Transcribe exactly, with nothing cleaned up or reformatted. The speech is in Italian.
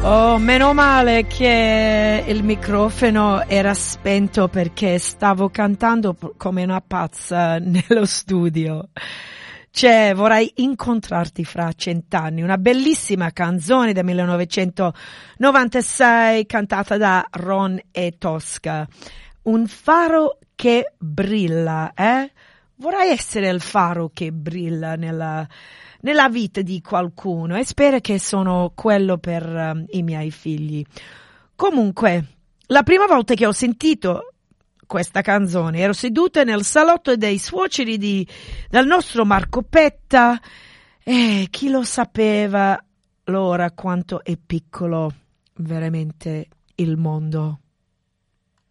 Oh, meno male che il microfono era spento perché stavo cantando come una pazza nello studio. Cioè, vorrei incontrarti fra cent'anni, una bellissima canzone del millenovecentonovantasei cantata da Ron e Tosca. Un faro che brilla, eh? Vorrei essere il faro che brilla nella... nella vita di qualcuno e spero che sono quello per um, i miei figli. Comunque, la prima volta che ho sentito questa canzone ero seduta nel salotto dei suoceri di, del nostro Marco Petta e chi lo sapeva allora quanto è piccolo veramente il mondo.